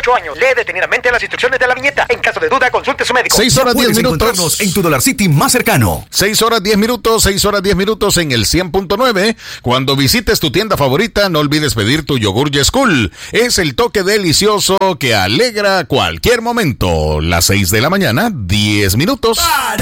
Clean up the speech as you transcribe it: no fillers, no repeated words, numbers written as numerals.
8 años. Lee detenidamente las instrucciones de la viñeta. En caso de duda, consulte a su médico. 6 horas 10 minutos en tu Dollar City más cercano. 6 horas 10 minutos, 6 horas 10 minutos en el 100.9. Cuando visites tu tienda favorita, no olvides pedir tu yogur Yescool. Es el toque delicioso que alegra cualquier momento. Las 6 de la mañana, 10 minutos.